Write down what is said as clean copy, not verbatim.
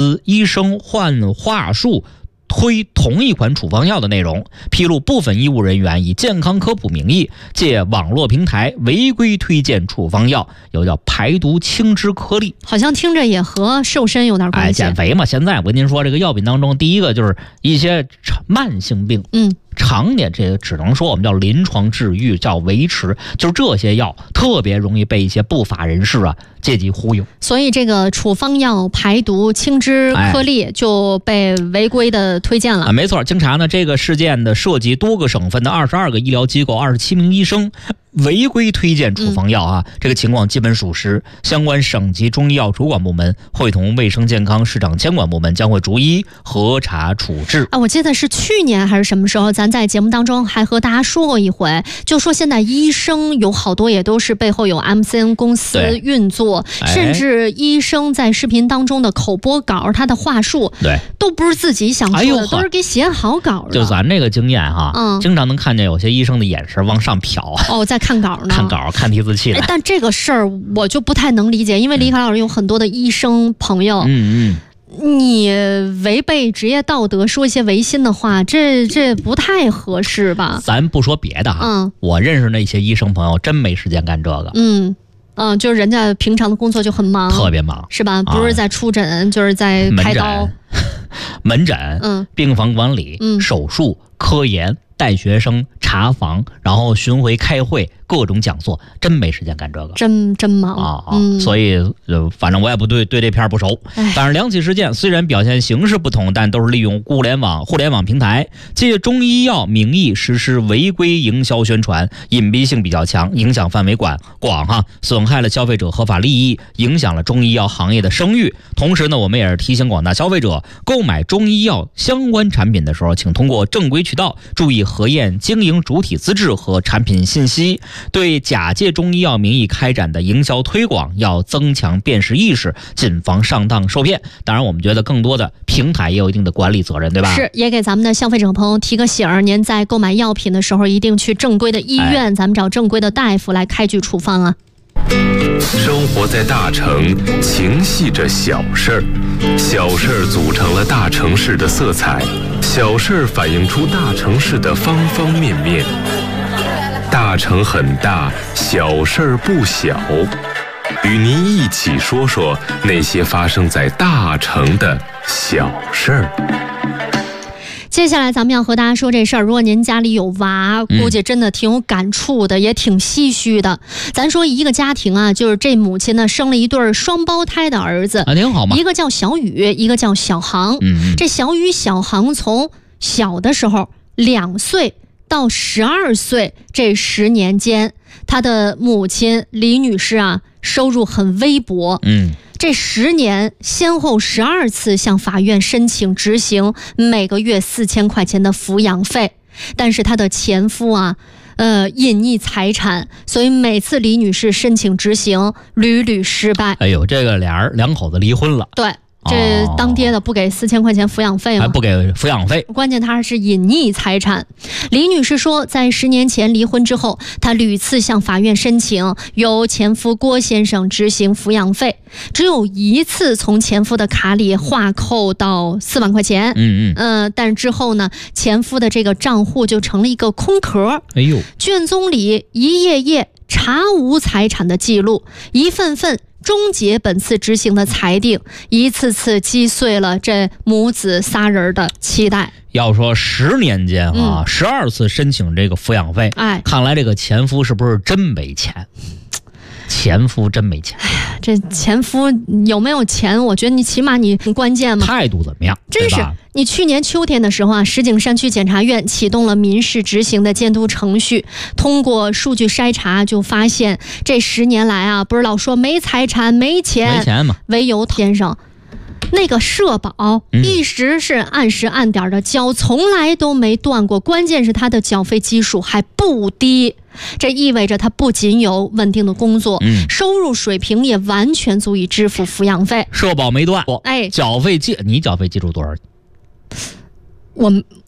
司医生换话术推同一款处方药的内容，披露部分医务人员以健康科普名义借网络平台违规推荐处方药，有叫排毒清脂颗粒， 好像听着也和瘦身有点关系。 减肥嘛，现在我跟您说，这个药品当中，第一个就是一些慢性病，常年这个只能说我们叫临床治愈，叫维持，就是这些药特别容易被一些不法人士借机忽悠。 所以这个处方药排毒清脂颗粒就被违规的推荐了。 没错，经查呢，这个事件的涉及多个省份的22个医疗机构，27名医生违规推荐处方药这个情况基本属实。相关省级中医药主管部门会同卫生健康市场监管部门将会逐一核查处置。 我记得是去年还是什么时候，咱在节目当中还和大家说过一回，就说现在医生有好多也都是背后有 MCN 公司运作，甚至医生在视频当中的口播稿，他的话术都不是自己想说的，都是给写好稿的。 就咱这个经验经常能看见有些医生的眼神往上瞟在看稿呢， 看稿看提字器的。 但这个事儿我就不太能理解，因为李凯老师有很多的医生朋友，你违背职业道德说一些违心的话，这不太合适吧？ 咱不说别的我认识那些医生朋友真没时间干这个。 就是人家平常的工作就很忙， 特别忙， 是吧？不是在出诊，就是在开刀、 门诊、病房管理、手术、科研、带学生、查房，然后巡回开会，各种讲座，真没时间干这个， 真忙所以反正我也不对这片不熟。但是两起事件虽然表现形式不同，但都是利用互联网平台借中医药名义实施违规营销宣传，隐蔽性比较强，影响范围广损害了消费者合法利益，影响了中医药行业的声誉。同时呢，我们也是提醒广大消费者，购买中医药相关产品的时候，请通过正规渠道，注意核验经营主体资质和产品信息。对假借中医药名义开展的营销推广要增强辨识意识，谨防上当受骗。当然我们觉得更多的平台也有一定的管理责任，对吧？ 是，也给咱们的消费者朋友提个醒儿，您在购买药品的时候一定去正规的医院，咱们找正规的大夫来开具处方生活在大城，情系着小事儿，小事儿组成了大城市的色彩，小事儿反映出大城市的方方面面。大城很大，小事儿不小，与您一起说说那些发生在大城的小事儿。 接下来咱们要和大家说这事儿，如果您家里有娃，估计真的挺有感触的，也挺唏嘘的。咱说一个家庭就是这母亲呢生了一对双胞胎的儿子， 挺好嘛。 一个叫小雨，一个叫小航。这小雨小航从小的时候2岁到12岁这10年间，他的母亲李女士收入很微薄。这10年先后12次向法院申请执行每个月4000块钱的抚养费，但是她的前夫隐匿财产，所以每次李女士申请执行屡屡失败。 这个两口子离婚了。 对，这当爹的不给4000块钱抚养费吗？ 还不给抚养费， 关键他是隐匿财产。李女士说，在10年前离婚之后，她屡次向法院申请由前夫郭先生执行抚养费，只有一次从前夫的卡里划扣到4万块钱。但之后呢，前夫的这个账户就成了一个空壳。卷宗里一页页查无财产的记录，一份份终结本次执行的裁定，一次次击碎了这母子仨人的期待。 要说10年间12次申请这个抚养费，看来这个前夫是不是真没钱？前夫真没钱。 这前夫有没有钱，我觉得你起码你很关键嘛。 态度怎么样？ 真是，你去年秋天的时候石景山区检察院启动了民事执行的监督程序，通过数据筛查就发现，这10年来不是老说没财产没钱嘛， 唯有先生那个社保一直是按时按点的交，从来都没断过，关键是他的缴费基数还不低，这意味着他不仅有稳定的工作，收入水平也完全足以支付抚养费。 社保没断，缴费你缴费基数多少？